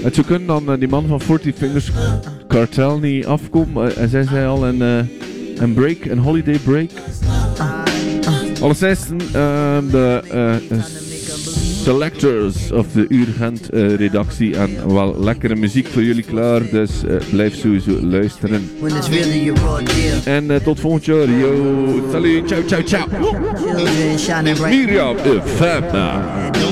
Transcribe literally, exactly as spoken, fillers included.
Het zou kunnen dan uh, die man van Forty Fingers Cartel niet afkomen. Uh, en zij zei al een, uh, een break, een holiday break. Alleszins, uh, de uh, selectors of de Urgent uh, redactie en wel lekkere muziek voor jullie klaar. Dus uh, blijf sowieso luisteren. En uh, tot volgend jaar. Yo, salut, ciao, ciao, ciao. Miriam F M.